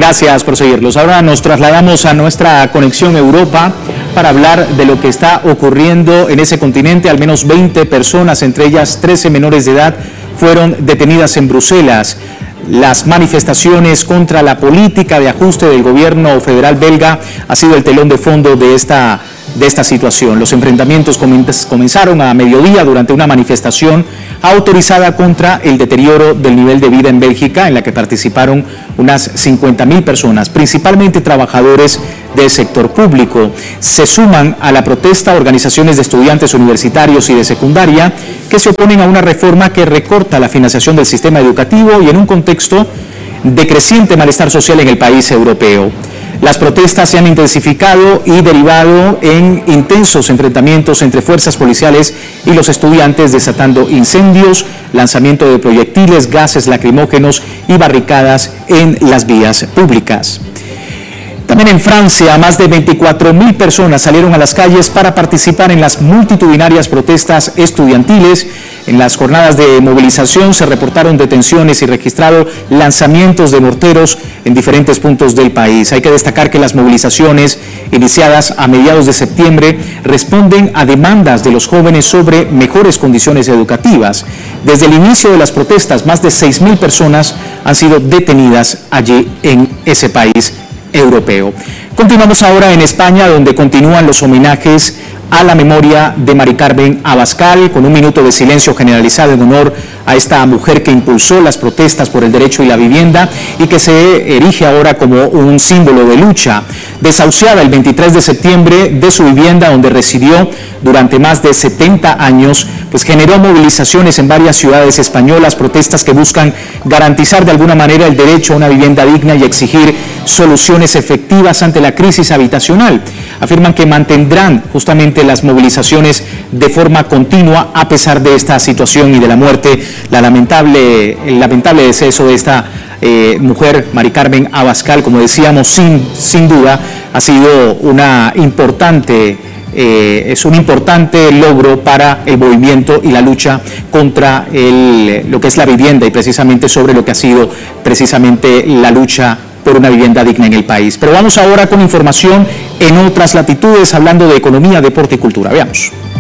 Gracias por seguirlos. Ahora nos trasladamos a nuestra conexión Europa para hablar de lo que está ocurriendo en ese continente. Al menos 20 personas, entre ellas 13 menores de edad, fueron detenidas en Bruselas. Las manifestaciones contra la política de ajuste del gobierno federal belga ha sido el telón de fondo de esta situación. Los enfrentamientos comenzaron a mediodía durante una manifestación autorizada contra el deterioro del nivel de vida en Bélgica, en la que participaron unas 50.000 personas, principalmente trabajadores del sector público. Se suman a la protesta organizaciones de estudiantes universitarios y de secundaria que se oponen a una reforma que recorta la financiación del sistema educativo y en un contexto de creciente malestar social en el país europeo. Las protestas se han intensificado y derivado en intensos enfrentamientos entre fuerzas policiales y los estudiantes, desatando incendios, lanzamiento de proyectiles, gases lacrimógenos y barricadas en las vías públicas. También en Francia, más de 24.000 personas salieron a las calles para participar en las multitudinarias protestas estudiantiles. En las jornadas de movilización se reportaron detenciones y registraron lanzamientos de morteros en diferentes puntos del país. Hay que destacar que las movilizaciones iniciadas a mediados de septiembre responden a demandas de los jóvenes sobre mejores condiciones educativas. Desde el inicio de las protestas, más de 6.000 personas han sido detenidas allí en ese país europeo. Continuamos ahora en España, donde continúan los homenajes a la memoria de Mari Carmen Abascal, con un minuto de silencio generalizado en honor a esta mujer que impulsó las protestas por el derecho y la vivienda y que se erige ahora como un símbolo de lucha. Desahuciada el 23 de septiembre de su vivienda, donde residió durante más de 70 años, pues generó movilizaciones en varias ciudades españolas, protestas que buscan garantizar de alguna manera el derecho a una vivienda digna y exigir soluciones efectivas ante la crisis habitacional. Afirman que mantendrán justamente las movilizaciones de forma continua a pesar de esta situación y de la muerte, el lamentable deceso de esta mujer, Mari Carmen Abascal. Como decíamos, sin duda ha sido es un importante logro para el movimiento y la lucha contra lo que es la vivienda y precisamente sobre lo que ha sido precisamente la lucha por una vivienda digna en el país. Pero vamos ahora con información en otras latitudes, hablando de economía, deporte y cultura. Veamos.